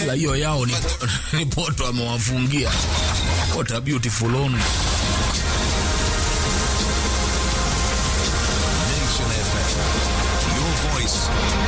ila hiyo yao ni poto amewafungia. What a beautiful only.